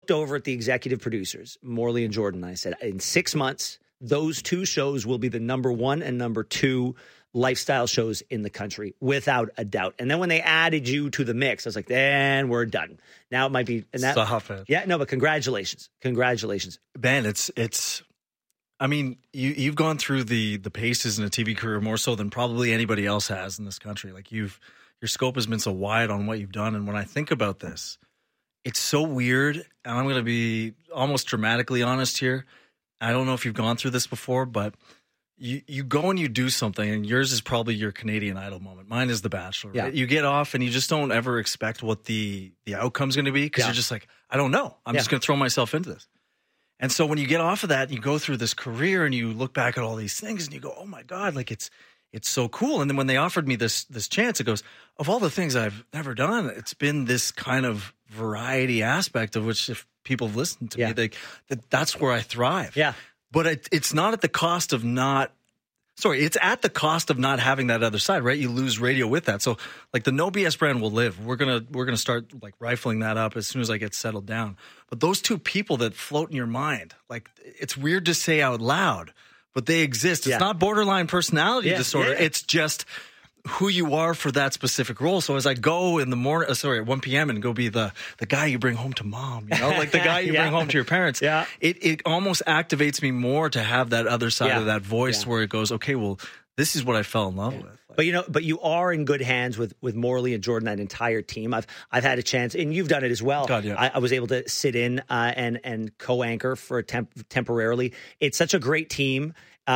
looked over at the executive producers, Morley and Jordan, and I said, in 6 months, those two shows will be the number 1 and number 2 lifestyle shows in the country, without a doubt. And then when they added you to the mix, I was like, then we're done. Now it might be... And that, stop it. Yeah, no, but congratulations. Congratulations. Ben, it's I mean, you've gone through the paces in a TV career more so than probably anybody else has in this country. Like your scope has been so wide on what you've done. And when I think about this, it's so weird. And I'm going to be almost dramatically honest here. I don't know if you've gone through this before, but you go and you do something, and yours is probably your Canadian Idol moment. Mine is The Bachelor. Yeah. Right? You get off and you just don't ever expect what the outcome's going to be, because you're just like, I don't know. I'm just going to throw myself into this. And so when you get off of that and you go through this career and you look back at all these things and you go, oh my God, like it's so cool. And then when they offered me this chance, it goes, of all the things I've never done, it's been this kind of variety aspect of which, if people have listened to me, that's where I thrive. Yeah. But it's not at the cost of it's at the cost of not having that other side, right? You lose radio with that. So like the No BS brand will live. We're gonna start like rifling that up as soon as I get settled down. But those two people that float in your mind, like it's weird to say out loud, but they exist. It's not borderline personality disorder. Yeah. It's just who you are for that specific role. So as I go in the morning, at 1 p.m. and go be the guy you bring home to mom, like the guy you bring home to your parents, it almost activates me more to have that other side of that voice where it goes, okay, well, this is what I fell in love with. But you are in good hands with Morley and Jordan, that entire team. I've had a chance, and you've done it as well. God, yeah. I was able to sit in and co-anchor for temporarily. It's such a great team.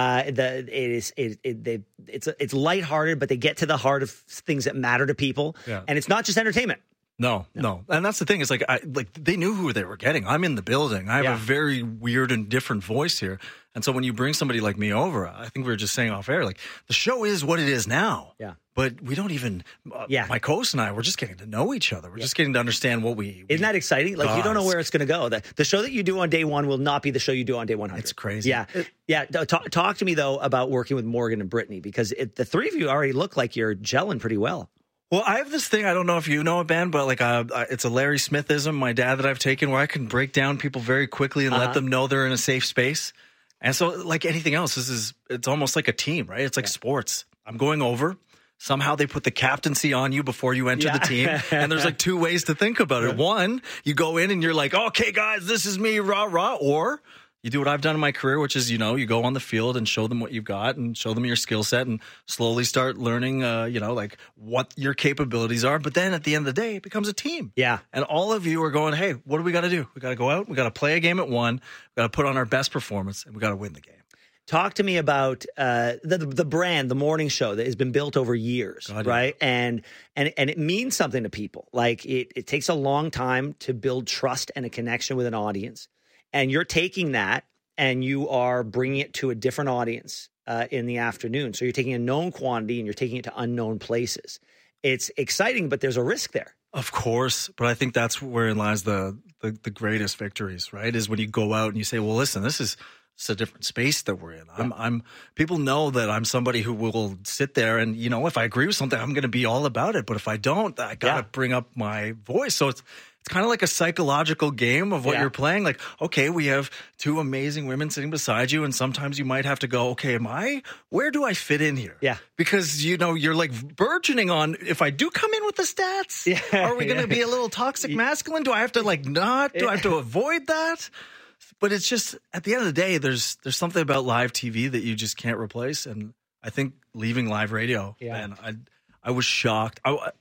It's lighthearted, but they get to the heart of things that matter to people, and it's not just entertainment. No. And that's the thing. Is like they knew who they were getting. I'm in the building. I have a very weird and different voice here. And so when you bring somebody like me over, I think we were just saying off air, like the show is what it is now. Yeah. But we don't even, my co-host and I, we're just getting to know each other. We're just getting to understand what Isn't that exciting? Like, you don't know where it's going to go. The show that you do on day 1 will not be the show you do on day 100. It's crazy. Yeah. Talk to me, though, about working with Morgan and Brittany, because the three of you already look like you're gelling pretty well. Well, I have this thing, I don't know if you know it, Ben, but like it's a Larry Smithism, my dad, that I've taken, where I can break down people very quickly and let them know they're in a safe space. And so like anything else, it's almost like a team, right? It's like sports. I'm going over. Somehow they put the captaincy on you before you enter the team. And there's like 2 ways to think about it. One, you go in and you're like, okay, guys, this is me, rah, rah. Or you do what I've done in my career, which is, you go on the field and show them what you've got and show them your skill set and slowly start learning, like what your capabilities are. But then at the end of the day, it becomes a team. Yeah. And all of you are going, hey, what do we got to do? We got to go out. We got to play a game at 1. We got to put on our best performance, and we got to win the game. Talk to me about the brand, the morning show that has been built over years, right? And it means something to people. Like it takes a long time to build trust and a connection with an audience. And you're taking that and you are bringing it to a different audience in the afternoon. So you're taking a known quantity and you're taking it to unknown places. It's exciting, but there's a risk there. Of course, but I think that's wherein lies the greatest victories, right? Is when you go out and you say, well, listen, it's a different space that we're in. People know that I'm somebody who will sit there and, if I agree with something, I'm going to be all about it. But if I don't, I got to bring up my voice. So it's kind of like a psychological game of what you're playing. Like, okay, we have 2 amazing women sitting beside you. And sometimes you might have to go, okay, where do I fit in here? Yeah. Because, you're like burgeoning on, if I do come in with the stats, are we going to be a little toxic masculine? Do I have to not? Do I have to avoid that? But it's just, at the end of the day, there's something about live TV that you just can't replace. And I think leaving live radio, man, I was shocked.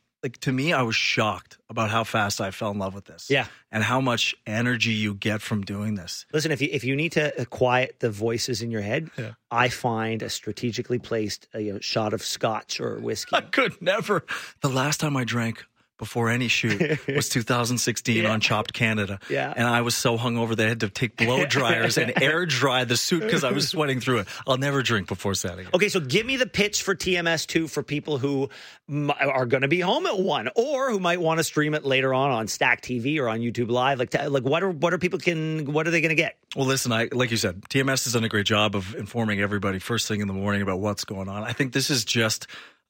To me, I was shocked about how fast I fell in love with this. Yeah. And how much energy you get from doing this. Listen, if you need to quiet the voices in your head, I find a strategically placed shot of scotch or whiskey. I could never. The last time I drank before any shoot was 2016 on Chopped Canada. Yeah. And I was so hungover they had to take blow dryers and air dry the suit because I was sweating through it. I'll never drink before Saturday. Okay, so give me the pitch for TMS2 for people who are going to be home at 1 or who might want to stream it later on Stack TV or on YouTube Live. Like what are they going to get? Well, listen, like you said, TMS has done a great job of informing everybody first thing in the morning about what's going on. I think this is just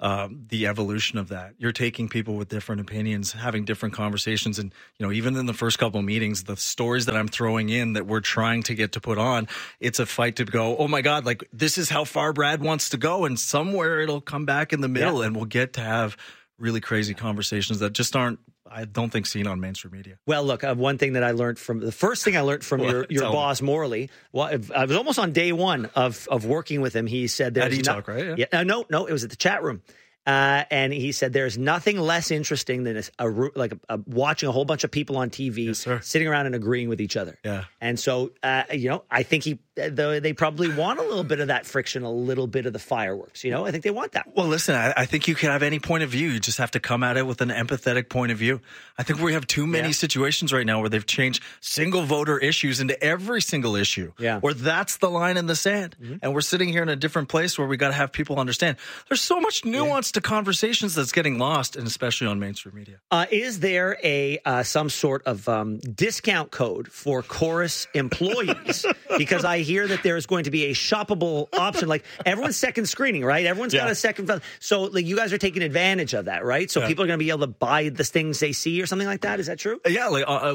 the evolution of that. You're taking people with different opinions, having different conversations. And, even in the first couple of meetings, the stories that I'm throwing in that we're trying to get to put on, it's a fight to go, oh my God, like this is how far Brad wants to go. And somewhere it'll come back in the middle and we'll get to have really crazy conversations that just aren't, I don't think, seen on mainstream media. Well, look, one thing that I learned the first thing I learned from your boss, Morley, well, I was almost on day one of working with him. He said there's talk, right? Yeah. No, it was at the chat room. And he said there's nothing less interesting than watching a whole bunch of people on TV sitting around and agreeing with each other. Yeah. And so, I think they probably want a little bit of that friction, a little bit of the fireworks. I think they want that. Well, listen, I think you can have any point of view. You just have to come at it with an empathetic point of view. I think we have too many situations right now where they've changed single voter issues into every single issue. Yeah. Where that's the line in the sand. Mm-hmm. And we're sitting here in a different place where we got to have people understand there's so much nuance to conversations that's getting lost, and especially on mainstream media. Is there some sort of discount code for Chorus employees? Because I hear that there's going to be a shoppable option. Like everyone's second screening, right? Everyone's got a second. So like you guys are taking advantage of that, right? So people are going to be able to buy the things they see or something like that. Is that true? Yeah,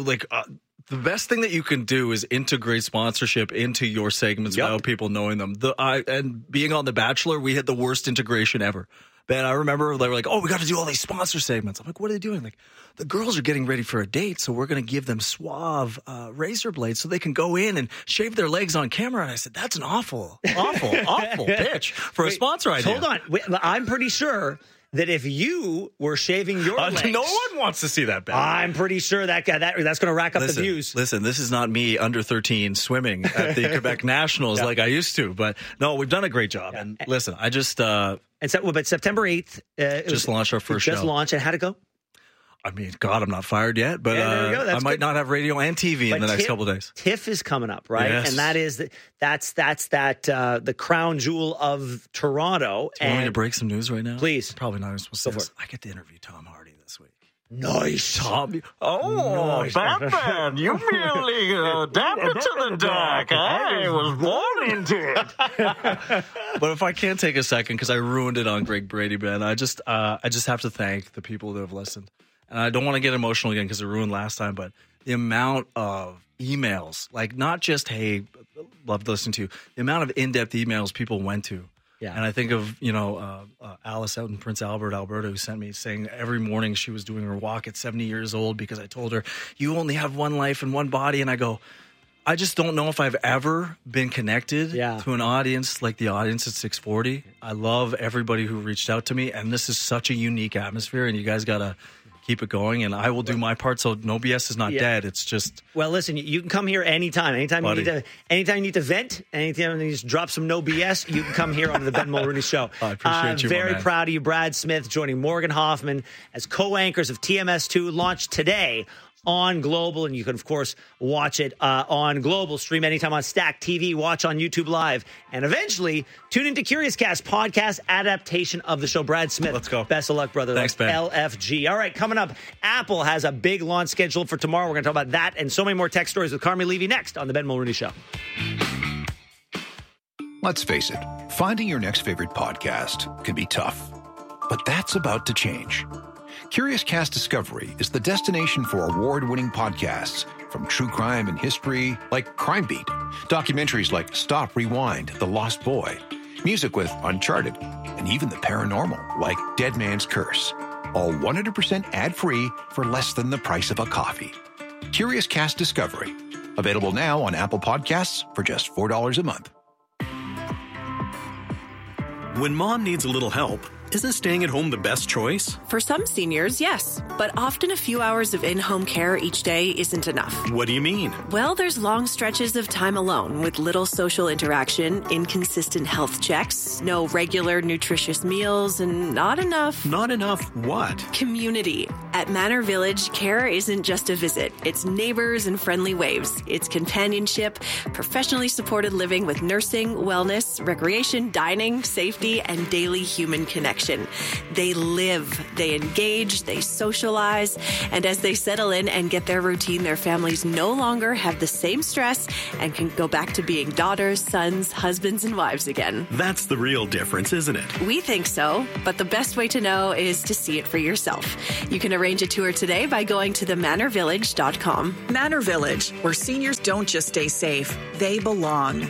the best thing that you can do is integrate sponsorship into your segments without people knowing them. And being on The Bachelor, we had the worst integration ever. Man, I remember they were like, oh, we got to do all these sponsor segments. I'm like, what are they doing? Like, the girls are getting ready for a date, so we're going to give them Suave razor blades so they can go in and shave their legs on camera. And I said, that's an awful pitch for a sponsor idea. Hold on. I'm pretty sure that if you were shaving your legs, no one wants to see that, Ben. I'm pretty sure that's going to rack up the views. Listen, this is not me under 13 swimming at the Quebec Nationals like I used to. But no, we've done a great job. Yeah. And listen, I just... but September 8th... just launched our first show. Just launched, and how'd it go? I mean, God, I'm not fired yet, but I might not have radio and TV in the next couple of days. TIFF is coming up, right? Yes. And that is the crown jewel of Toronto. Do you want me to break some news right now? Please. Probably not even supposed to say this. I get to interview Tom Hardy this week. Nice. Tom. Oh, nice. Batman, you really dapped it to the dark. I was born into it. But if I can't take a second, because I ruined it on Greg Brady, Ben, I just have to thank the people that have listened. And I don't want to get emotional again because it ruined last time, but the amount of emails, like not just, hey, loved listening to you, the amount of in-depth emails people went to. Yeah. And I think of, Alice out in Prince Albert, Alberta, who sent me saying every morning she was doing her walk at 70 years old because I told her, you only have one life and one body. And I go, I just don't know if I've ever been connected to an audience like the audience at 640. I love everybody who reached out to me, and this is such a unique atmosphere, and you guys got to keep it going, and I will do my part. So No BS is not dead. It's just... Well, listen, you can come here anytime. Anytime you need to vent, anytime you just drop some No BS, you can come here on the Ben Mulrooney Show. I appreciate you, very proud of you. Brad Smith joining Morgan Hoffman as co-anchors of TMS2, launched today on Global, and you can, of course, watch it on Global, stream anytime on Stack TV, watch on YouTube Live, and eventually tune into Curious Cast podcast adaptation of the show. Brad Smith, let's go. Best of luck, brother. Thanks, Ben. LFG. All right, coming up, Apple has a big launch scheduled for tomorrow. We're going to talk about that and so many more tech stories with Carmi Levy next on the Ben Mulrooney Show. Let's face it, finding your next favorite podcast can be tough, but that's about to change. Curious Cast Discovery is the destination for award-winning podcasts, from true crime and history like Crime Beat, documentaries like Stop, Rewind, The Lost Boy, music with Uncharted, and even the paranormal like Dead Man's Curse, all 100% ad-free for less than the price of a coffee. Curious Cast Discovery, available now on Apple Podcasts for just $4 a month. When mom needs a little help, isn't staying at home the best choice? For some seniors, yes. But often a few hours of in-home care each day isn't enough. What do you mean? Well, there's long stretches of time alone with little social interaction, inconsistent health checks, no regular nutritious meals, and not enough... Not enough what? Community. At Manor Village, care isn't just a visit. It's neighbors and friendly waves. It's companionship, professionally supported living with nursing, wellness, recreation, dining, safety, and daily human connection. connection. They live, they engage, they socialize, and as they settle in and get their routine, their families no longer have the same stress and can go back to being daughters, sons, husbands, and wives again. That's the real difference, isn't it? We think so, but the best way to know is to see it for yourself. You can arrange a tour today by going to themanorvillage.com. Manor Village, where seniors don't just stay safe, they belong.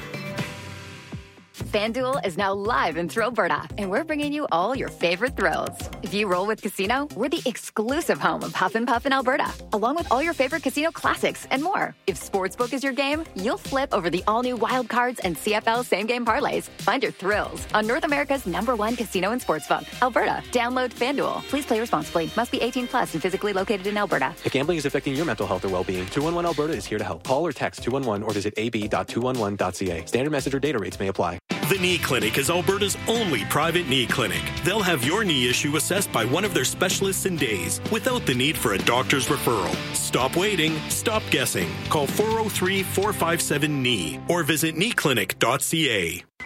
FanDuel is now live in Thrillberta, and we're bringing you all your favorite thrills. If you roll with Casino, we're the exclusive home of Huff N' Puff in Alberta, along with all your favorite casino classics and more. If Sportsbook is your game, you'll flip over the all-new Wild Cards and CFL same-game parlays. Find your thrills on North America's #1 casino and sportsbook, Alberta. Download FanDuel. Please play responsibly. Must be 18 plus and physically located in Alberta. If gambling is affecting your mental health or well-being, 211 Alberta is here to help. Call or text 211 or visit ab.211.ca. Standard message or data rates may apply. The Knee Clinic is Alberta's only private knee clinic. They'll have your knee issue assessed by one of their specialists in days without the need for a doctor's referral. Stop waiting. Stop guessing. Call 403-457-KNEE or visit kneeclinic.ca.